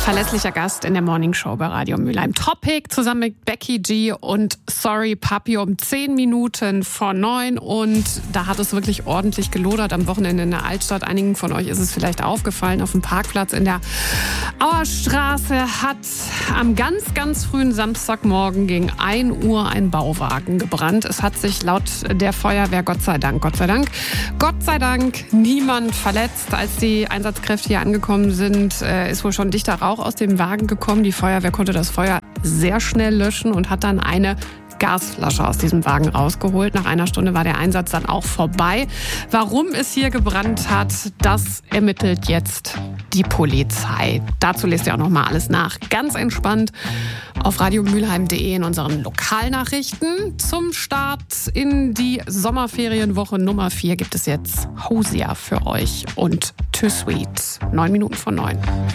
Verlässlicher Gast in der Morning Show bei Radio Mülheim. Topic zusammen mit Becky G und Sorry Papi um 10 Minuten vor 9. Und da hat es wirklich ordentlich gelodert am Wochenende in der Altstadt. Einigen von euch ist es vielleicht aufgefallen. Auf dem Parkplatz in der Auerstraße hat am ganz frühen Samstagmorgen gegen 1 Uhr ein Bauwagen gebrannt. Es hat sich laut der Feuerwehr Gott sei Dank niemand verletzt. Als die Einsatzkräfte hier angekommen sind, ist wohl schon dichter Rauch aus dem Wagen gekommen. Die Feuerwehr konnte das Feuer sehr schnell löschen und hat dann eine Gasflasche aus diesem Wagen rausgeholt. Nach einer Stunde war der Einsatz dann auch vorbei. Warum es hier gebrannt hat, das ermittelt jetzt die Polizei. Dazu lest ihr auch noch mal alles nach. Ganz entspannt auf radiomülheim.de in unseren Lokalnachrichten. Zum Start in die Sommerferienwoche Nummer 4 gibt es jetzt Hosier für euch und Too Sweet. 9 Minuten vor 9.